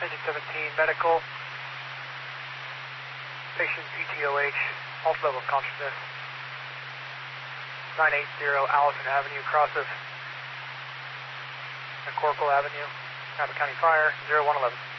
Engine 17, medical. Patient CTOH, pulse level of consciousness. 980 Allison Avenue, cross of McCorkle Avenue, Napa County Fire, 0111.